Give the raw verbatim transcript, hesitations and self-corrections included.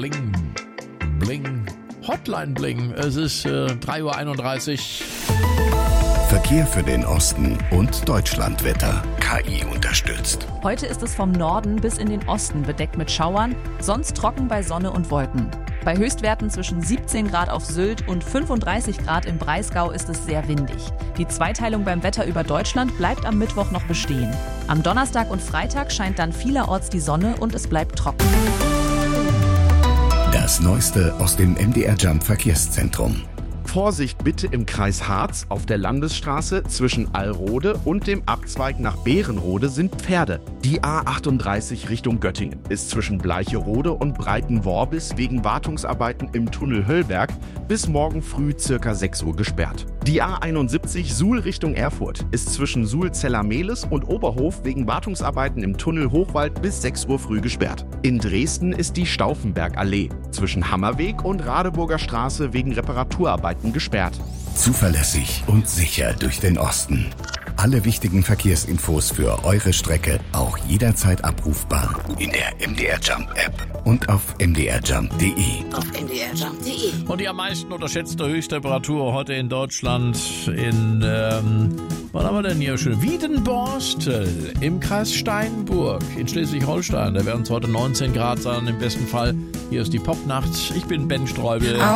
Bling, Bling, Hotline Bling. Es ist äh, drei Uhr einunddreißig. Verkehr für den Osten und Deutschlandwetter. K I unterstützt. Heute ist es vom Norden bis in den Osten bedeckt mit Schauern, sonst trocken bei Sonne und Wolken. Bei Höchstwerten zwischen siebzehn Grad auf Sylt und fünfunddreißig Grad im Breisgau ist es sehr windig. Die Zweiteilung beim Wetter über Deutschland bleibt am Mittwoch noch bestehen. Am Donnerstag und Freitag scheint dann vielerorts die Sonne und es bleibt trocken. Das Neueste aus dem M D R Jump Verkehrszentrum. Vorsicht bitte im Kreis Harz auf der Landesstraße zwischen Allrode und dem Abzweig nach Beerenrode sind Pferde. Die A achtunddreißig Richtung Göttingen ist zwischen Bleicherode und Breitenworbis wegen Wartungsarbeiten im Tunnel Höllberg bis morgen früh circa sechs Uhr gesperrt. Die A einundsiebzig Suhl Richtung Erfurt ist zwischen Suhl-Zellermehlis und Oberhof wegen Wartungsarbeiten im Tunnel Hochwald bis sechs Uhr früh gesperrt. In Dresden ist die Stauffenbergallee zwischen Hammerweg und Radeburger Straße wegen Reparaturarbeiten gesperrt. Zuverlässig und sicher durch den Osten. Alle wichtigen Verkehrsinfos für eure Strecke auch jederzeit abrufbar in der M D R Jump App und auf m d r jump punkt d e. Auf m d r jump punkt d e. Und die am meisten unterschätzte Höchsttemperatur heute in Deutschland in, ähm, was haben wir denn hier schön? Wiedenborstel im Kreis Steinburg in Schleswig-Holstein. Da werden es heute neunzehn Grad sein, im besten Fall. Hier ist die Popnacht. Ich bin Ben Streubel.